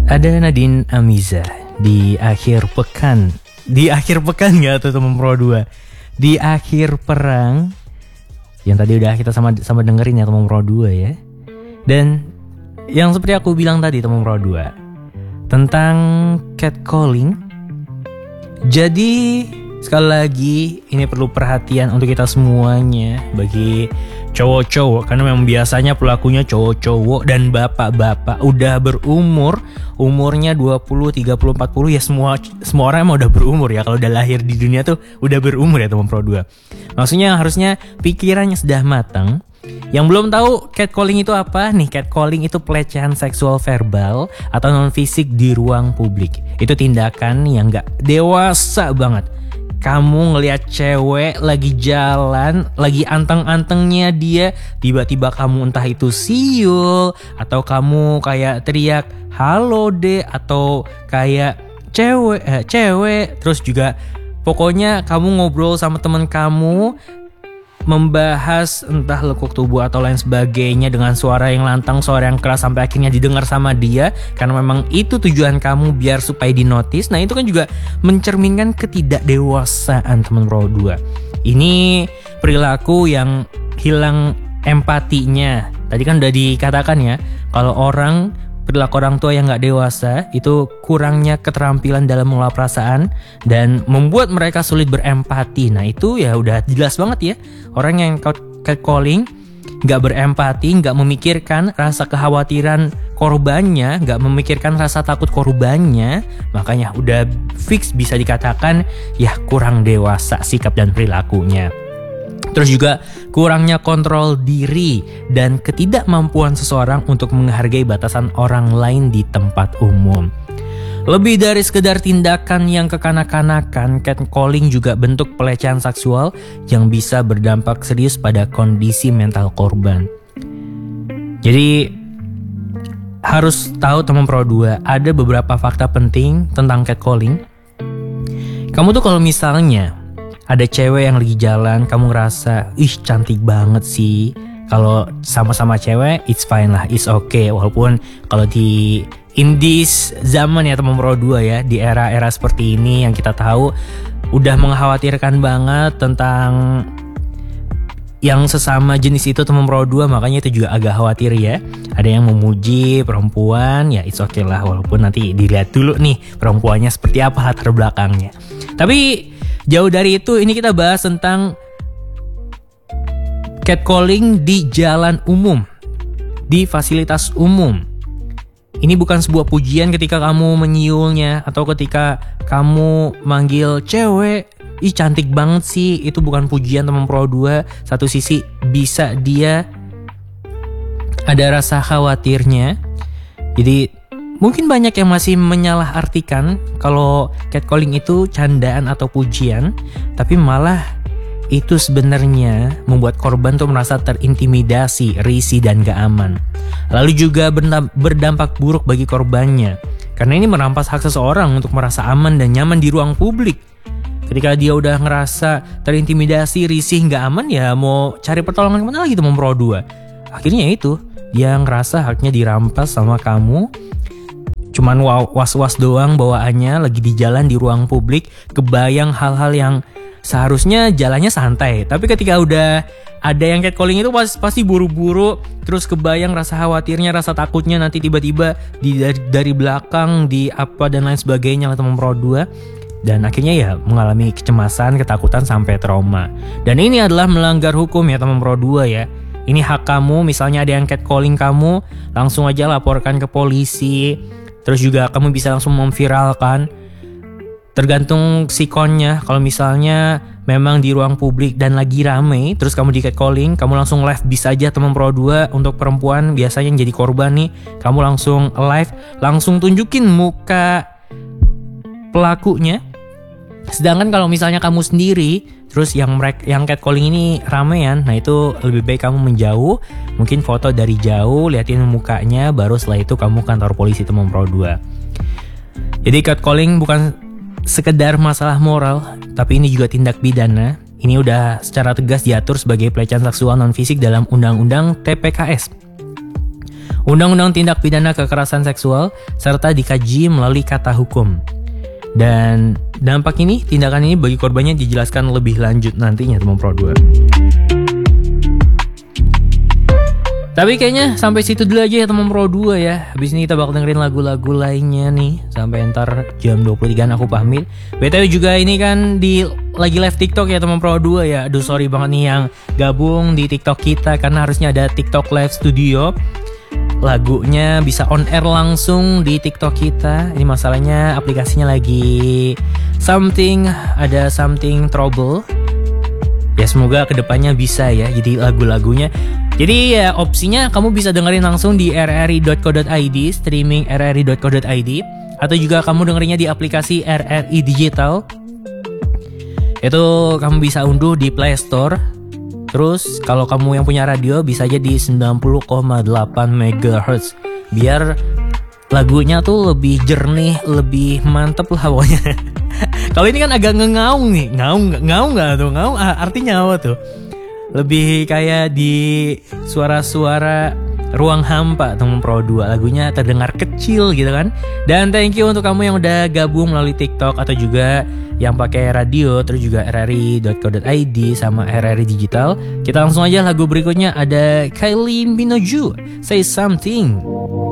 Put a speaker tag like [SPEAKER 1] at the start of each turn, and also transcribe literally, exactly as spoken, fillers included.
[SPEAKER 1] Ada Nadine Amiza di akhir pekan. Di akhir pekan gak tuh teman Pro dua? Di akhir perang. Yang tadi udah kita sama sama dengerin ya teman Pro dua ya. Dan yang seperti aku bilang tadi teman Pro dua, tentang catcalling. Jadi sekali lagi ini perlu perhatian untuk kita semuanya, bagi cowok-cowok, karena memang biasanya pelakunya cowok-cowok dan bapak-bapak udah berumur, umurnya dua puluh, tiga puluh, empat puluh ya, semua semua orang emang udah berumur ya, kalau udah lahir di dunia tuh udah berumur ya teman Pro dua. Maksudnya harusnya pikirannya sudah matang. Yang belum tahu catcalling itu apa nih? Catcalling itu pelecehan seksual verbal atau non fisik di ruang publik. Itu tindakan yang gak dewasa banget. Kamu ngelihat cewek lagi jalan, lagi anteng-antengnya dia, tiba-tiba kamu entah itu siul, atau kamu kayak teriak halo deh, atau kayak cewek, eh, cewek, terus juga pokoknya kamu ngobrol sama teman kamu, membahas entah lekuk tubuh atau lain sebagainya dengan suara yang lantang, suara yang keras sampai akhirnya didengar sama dia, karena memang itu tujuan kamu biar supaya dinotis. Nah itu kan juga mencerminkan ketidakdewasaan teman Pro dua. Ini perilaku yang hilang empatinya. Tadi kan udah dikatakan ya, kalau orang perilaku orang tua yang gak dewasa itu kurangnya keterampilan dalam mengelola perasaan dan membuat mereka sulit berempati. Nah itu ya udah jelas banget ya, orang yang catcalling gak berempati, gak memikirkan rasa kekhawatiran korbannya, gak memikirkan rasa takut korbannya, makanya udah fix bisa dikatakan ya kurang dewasa sikap dan perilakunya. Terus juga kurangnya kontrol diri dan ketidakmampuan seseorang untuk menghargai batasan orang lain di tempat umum. Lebih dari sekedar tindakan yang kekanak-kanakan, catcalling juga bentuk pelecehan seksual yang bisa berdampak serius pada kondisi mental korban. Jadi harus tahu teman Pro dua, ada beberapa fakta penting tentang catcalling. Kamu tuh kalau misalnya ada cewek yang lagi jalan, kamu ngerasa, ih cantik banget sih. Kalau sama-sama cewek, it's fine lah, it's okay. Walaupun kalau di in this zaman ya teman Pro dua ya, di era-era seperti ini yang kita tahu udah mengkhawatirkan banget tentang yang sesama jenis itu teman Pro dua, makanya itu juga agak khawatir ya. Ada yang memuji perempuan, ya it's okay lah, walaupun nanti dilihat dulu nih perempuannya seperti apa latar belakangnya. Tapi jauh dari itu, ini kita bahas tentang catcalling di jalan umum, di fasilitas umum. Ini bukan sebuah pujian ketika kamu menyiulnya atau ketika kamu manggil cewek, ih cantik banget sih. Itu bukan pujian teman Pro dua. Satu sisi bisa dia ada rasa khawatirnya. Jadi mungkin banyak yang masih menyalahartikan kalau catcalling itu candaan atau pujian, tapi malah itu sebenarnya membuat korban tuh merasa terintimidasi, risih dan gak aman. Lalu juga berdampak buruk bagi korbannya, karena ini merampas hak seseorang untuk merasa aman dan nyaman di ruang publik. Ketika dia udah ngerasa terintimidasi, risih, gak aman, ya mau cari pertolongan kemana lagi tuh Pro dua. Akhirnya itu, dia ngerasa haknya dirampas sama kamu. Cuman was-was doang bawaannya, lagi di jalan di ruang publik, kebayang hal-hal yang seharusnya jalannya santai. Tapi ketika udah ada yang catcalling itu pas, pasti buru-buru, terus kebayang rasa khawatirnya, rasa takutnya nanti tiba-tiba di, dari, dari belakang, di apa dan lain sebagainya lah teman Pro dua. Dan akhirnya ya mengalami kecemasan, ketakutan sampai trauma. Dan ini adalah melanggar hukum ya teman Pro dua ya. Ini hak kamu, misalnya ada yang catcalling kamu, langsung aja laporkan ke polisi. Terus juga kamu bisa langsung memviralkan. Tergantung sikonnya. Kalau misalnya memang di ruang publik dan lagi rame, terus kamu di catcalling, kamu langsung live bisa aja teman Pro dua. Untuk perempuan biasanya yang jadi korban nih, kamu langsung live, langsung tunjukin muka pelakunya. Sedangkan kalau misalnya kamu sendiri, terus yang mereka yang catcalling ini ramean, nah itu lebih baik kamu menjauh, mungkin foto dari jauh, liatin mukanya, baru setelah itu kamu kantor polisi teman Pro dua. Jadi catcalling bukan sekedar masalah moral, tapi ini juga tindak pidana. Ini udah secara tegas diatur sebagai pelecehan seksual non fisik dalam Undang-Undang T P K S. Undang-undang Tindak Pidana Kekerasan Seksual serta dikaji melalui kata hukum. Dan dampak ini, tindakan ini bagi korbannya dijelaskan lebih lanjut nantinya teman Pro dua. Tapi kayaknya sampai situ dulu aja ya teman Pro dua ya. Habis ini kita bakal dengerin lagu-lagu lainnya nih sampai ntar jam dua puluh tiga aku pamit. B T W juga ini kan di lagi live TikTok ya teman Pro dua ya. Aduh sorry banget nih yang gabung di TikTok kita karena harusnya ada TikTok Live Studio. Lagunya bisa on air langsung di TikTok kita. Ini masalahnya aplikasinya lagi something, ada something trouble. Ya semoga kedepannya bisa ya. Jadi lagu-lagunya, jadi ya opsinya kamu bisa dengerin langsung di r r i dot co dot i d, streaming r r i dot co dot i d, atau juga kamu dengerinnya di aplikasi R R I Digital. Itu kamu bisa unduh di Play Store. Terus kalau kamu yang punya radio bisa aja di sembilan puluh koma delapan megahertz. Biar lagunya tuh lebih jernih, lebih mantep lah pokoknya. Kalau ini kan agak ngegaung nih, ngaung ngaung nggak tuh, ngaung artinya apa tuh? Lebih kayak di suara-suara ruang hampa teman Pro dua, lagunya terdengar kecil gitu kan. Dan thank you untuk kamu yang udah gabung melalui TikTok atau juga yang pakai radio, terus juga r r i dot co dot i d sama R R I Digital. Kita langsung aja lagu berikutnya, ada Kylie Minogue, Say Something.